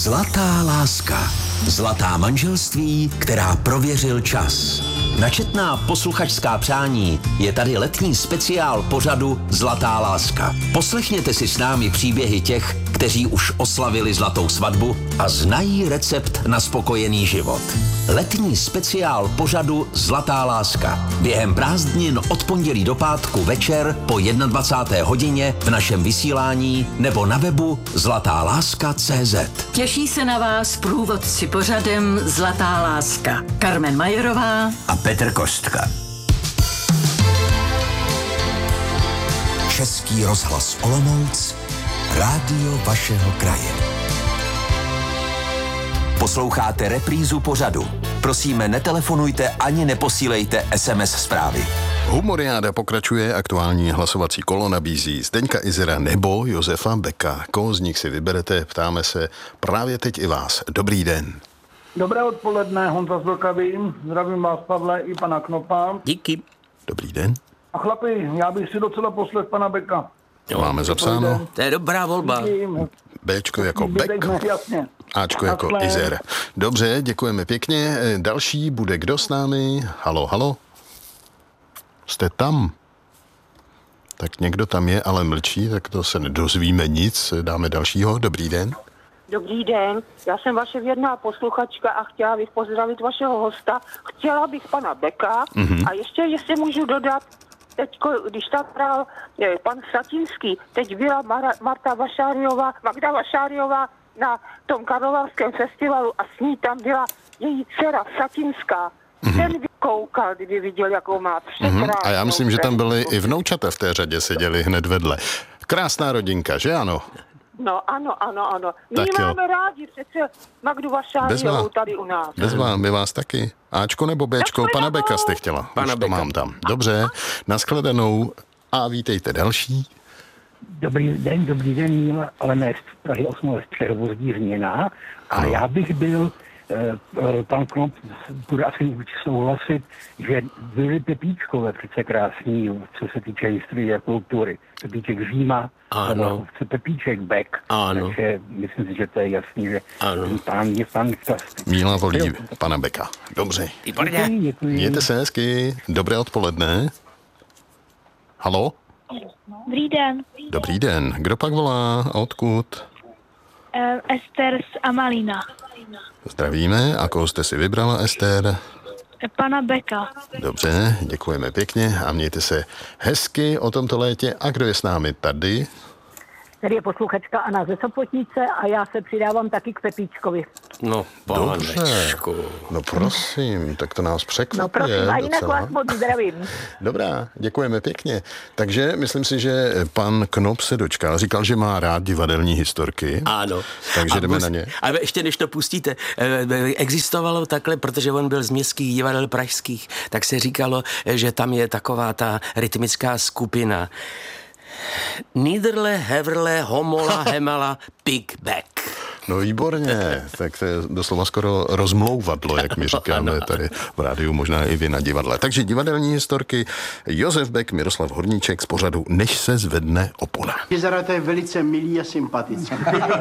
Zlatá láska. Zlatá manželství, která prověřil čas. Na četná posluchačská přání je tady letní speciál pořadu Zlatá láska. Poslechněte si s námi příběhy těch, kteří už oslavili zlatou svatbu a znají recept na spokojený život. Letní speciál pořadu Zlatá láska. Během prázdnin od pondělí do pátku večer po 21. hodině v našem vysílání nebo na webu zlatáláska.cz. Těší se na vás průvodci pořadem Zlatá láska. Carmen Majerová A Petr Kostka. Český rozhlas Olomouc, rádio vašeho kraje. Posloucháte reprízu pořadu. Prosíme, netelefonujte ani neposílejte SMS zprávy. Humoriáda pokračuje, aktuální hlasovací kolo nabízí Zdeňka Izera nebo Josefa Beka. Koho z nich si vyberete, ptáme se právě teď i vás. Dobrý den. Dobré odpoledne, Honza z Vlkavým. Zdravím vás, Pavle, i pana Knopa. Díky. Dobrý den. A chlapi, já bych si docela poslech pana Beka. Máme zapsáno. To je dobrá volba. Bčko jako Bek, Jasně. Ačko jako Takhle. Izer. Dobře, děkujeme pěkně. Další bude kdo s námi? Halo, halo. Jste tam? Tak někdo tam je, ale mlčí, tak to se nedozvíme nic. Dáme dalšího. Dobrý den. Dobrý den, já jsem vaše věrná posluchačka a chtěla bych pozdravit vašeho hosta. Chtěla bych pana Beka a ještě, jestli můžu dodat, teďko, když tam hrál pan Satinský, teď byla Magda Vašáriová na tom karlovarském festivalu a s ní tam byla její dcera Satinská. Ten by koukal, kdyby viděl, jakou má překrásnou. A já myslím, že tam byly i vnoučata v té řadě, seděli hned vedle. Krásná rodinka, že ano? No, ano. My Tak jo. máme rádi přece Magdu Vašáriovou tady u nás. Bez vás, my vás taky. Ačko nebo Bčko? Pana Beka jste chtěla. Pana Už to Beka. mám tam. Dobře, nashledanou a vítejte další. Dobrý den, Míla, ale ne z Prahy 8, z Přehovozdí Změna. A já bych byl, pan Knop bude asi určitě souhlasit, že byli Pepíčkové přece krásní, co se týče historie a kultury. Pepíček Říma, Ano. Pepíček Bek. Ano. Takže myslím si, že to je jasný, že Ano. ten pán je fantastický. Míla volí pana Beka. Dobře. Výborně. Děkuji. Mějte se hezky. Dobré odpoledne. Halo? Dobrý den, Dobrý den. Kdo pak volá a odkud? Ester z Amalína. Zdravíme. A koho jste si vybrala, Ester? Pana Beka. Dobře, děkujeme pěkně a mějte se hezky o tomto létě. A kdo je s námi tady? Tady je posluchačka Anna ze Sopotnice a já se přidávám taky k Pepíčkovi. No, panečku. No prosím, tak to nás překvapuje. No prosím, a jinak docela. vás moc zdravím. Dobrá, děkujeme pěkně. Takže myslím si, že pan Knop se dočkal. Říkal, že má rád divadelní historky. Ano. Takže jdeme na ně. A ještě než to pustíte, existovalo takhle, protože on byl z městských divadel pražských, tak se říkalo, že tam je taková ta rytmická skupina. Niederle, Heverle, Homola, Hemala, Pig Back. No výborně, tak to je doslova skoro rozmlouvadlo, jak my říkáme tady v rádiu, možná i vy na divadle. Takže divadelní historky, Josef Bek, Miroslav Horníček z pořadu Než se zvedne opona. Izera, to je velice milý a sympatický.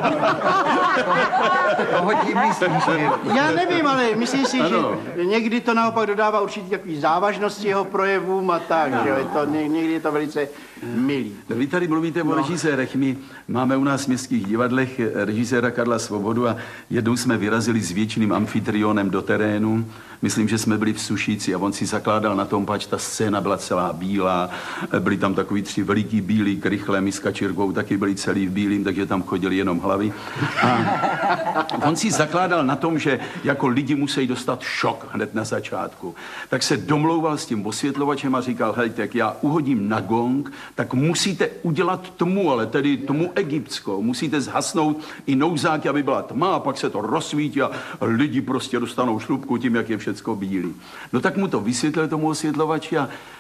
Já nevím, ale myslím si, že někdy to naopak dodává určitě takový závažnosti jeho projevům a tak, že jo, někdy je to velice milý. Vy tady mluvíte o režisérech. My máme u nás v městských divadlech režiséra Karla Svobodu a jednou jsme vyrazili s věčným amfitrionem do terénu. Myslím, že jsme byli v Sušíci a on si zakládal na tom, pač ta scéna byla celá bílá. Byli tam takový 3 veliký bílí krychle, my s Kačírkou taky byli celý v bílým, takže tam chodili jenom hlavy. A on si zakládal na tom, že jako lidi musí dostat šok hned na začátku. Tak se domlouval s tím osvětlovačem a říkal, hejte, jak já uhodím na gong, tak musíte udělat tmu, ale tedy tmu egyptskou. Musíte zhasnout i nouzáky, aby byla tma, a pak se to rozsvítí a lidi prostě dostanou šlupku tím, jak je všecko bílý. No tak mu to vysvětlil tomu osvětlovači a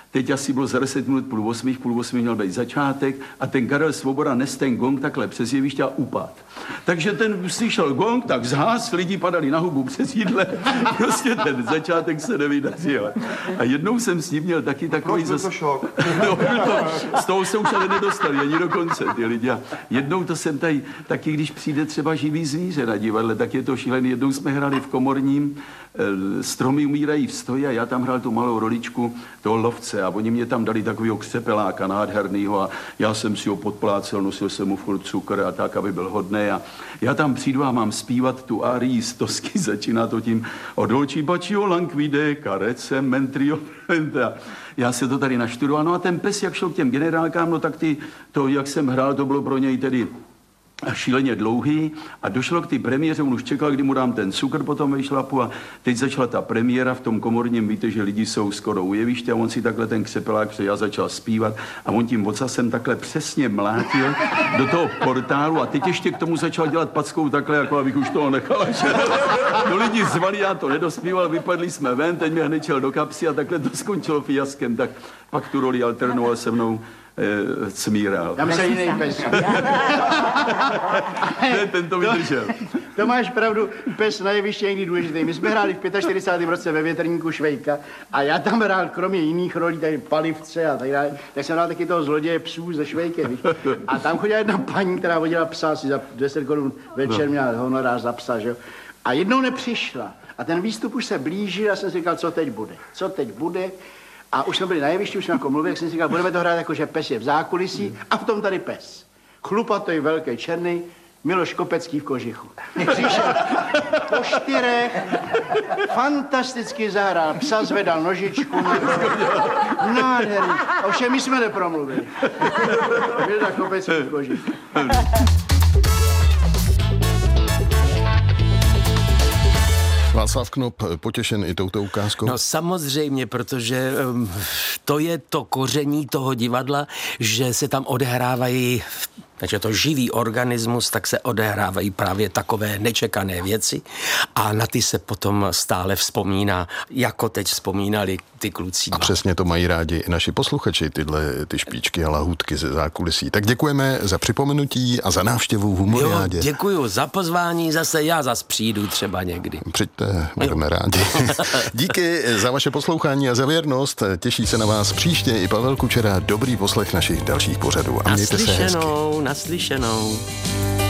teď asi bylo za 10 minut půl 8 měl být začátek a ten Karel Svoboda nes ten gong takhle přes jeviště a upad. Takže ten slyšel gong, tak zhás, lidi padali na hubu přes jídle, prostě ten začátek se nevydařil. A jednou jsem s ním měl taky takový... Byl to šok. No, z toho se už ale nedostali ani do konce ty lidi. A jednou to jsem tady, taky když přijde třeba živý zvíře na divadle, tak je to šílený. Jednou jsme hráli v Komorním, Stromy umírají v stoji a já tam hrál tu malou roličku toho lovce a oni mě tam dali takovýho křepeláka nádhernýho a já jsem si ho podplácel, nosil jsem mu furt cukr a tak, aby byl hodnej a já tam přijdu a mám zpívat tu árii z Tosky, začíná to tím Odolčí bačího lanquide, karece, mentrio, já se to tady naštudoval, no a ten pes, jak šel k těm generálkám, no tak to, jak jsem hrál, to bylo pro něj tedy šíleně dlouhý a došlo k té premiéře, on už čekal, kdy mu dám ten cukr po tom vejšlapu a teď začala ta premiéra v tom Komorním, víte, že lidi jsou skoro u jeviště a on si takhle ten křepelák, protože já začal zpívat a on tím ocasem takhle přesně mlátil do toho portálu a teď ještě k tomu začal dělat packou takhle, jako abych už toho nechal. To lidi zvali, já to nedospíval, vypadli jsme ven, teď mě hned šel do kapsy a takhle to skončilo fiaskem, tak pak tu roli alternoval se mnou Cmíral. Tam se jiný pes. Ten to vydržel. To máš pravdu, pes na jevišti je někdy důležitý. My jsme hráli v 45. roce ve Větrníku Švejka a já tam hrál kromě jiných rolí, tady Palivce a tak dále, tak jsem hrál taky toho zloděje psů ze Švejkem. A tam chodila jedna paní, která vodila psa, si za 10 korun večer měla honorář za psa, že jo. A jednou nepřišla. A ten výstup už se blížil a jsem si říkal, co teď bude. A už jsme byli na jevišti, už jsme jako mluvili, jak jsem si říkal, budeme to hrát jako, že pes je v zákulisí a v tom tady pes. Chlupatý, velký, černý, Miloš Kopecký v kožichu. Přišel po 4, fantasticky zahrál, psa zvedal nožičku, nádherný. Ovšem my jsme nepromluvili. Milda Kopecký v kožichu. Václav Knop potěšen i touto ukázkou? No samozřejmě, protože to je to koření toho divadla, že se tam odehrávají, takže to živý organismus, tak se odehrávají právě takové nečekané věci a na ty se potom stále vzpomíná, jako teď vzpomínali ty kluci. A přesně to mají rádi i naši posluchači, ty špičky a lahůdky ze zákulisí. Tak děkujeme za připomenutí a za návštěvu v Humoriádě. Jo, děkuju za pozvání, já zas přijdu třeba někdy. Přijďte, budeme rádi. Díky za vaše poslouchání a za věrnost. Těší se na vás příště i Pavel Kučera. Dobrý poslech našich dalších pořadů a mějte se hezky. Naslyšenou.